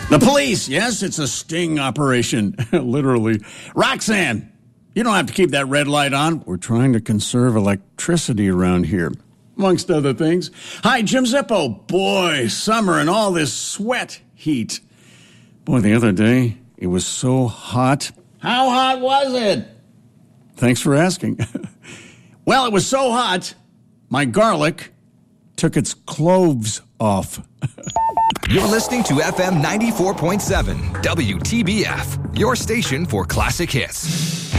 The police, yes, it's a sting operation, literally. Roxanne, you don't have to keep that red light on. We're trying to conserve electricity around here, amongst other things. Hi, Jim Zippo. Boy, summer and all this sweat heat. Boy, the other day, it was so hot. How hot was it? Thanks for asking. Well, it was so hot, my garlic took its cloves off. You're listening to FM 94.7, WTBF, your station for classic hits.